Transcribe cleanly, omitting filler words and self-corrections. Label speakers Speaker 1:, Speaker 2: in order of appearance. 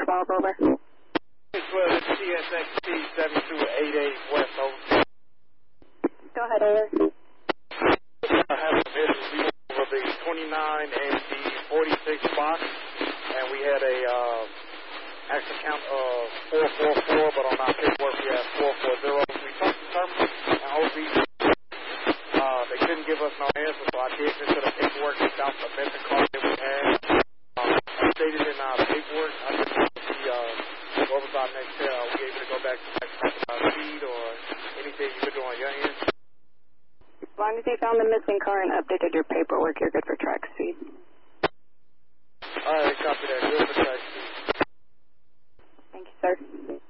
Speaker 1: 12, over.
Speaker 2: 12, it's TSXT 7288 West, over.
Speaker 1: Go ahead, over.
Speaker 2: I have some issues over the 29 and the 46 box, and we had a actual count of 444, but on our paperwork we have 440. We talked to terminals and OB. They couldn't give us no answer, so I did into the paperwork without the missing card that we had. Stated in our paperwork, I just want to see what was our next step. Are we able to go back to speed or anything you could do on your end?
Speaker 1: As long as you found the missing car and updated your paperwork, you're good for track speed.
Speaker 2: All right, copy that. Good for track speed.
Speaker 1: Thank you, sir.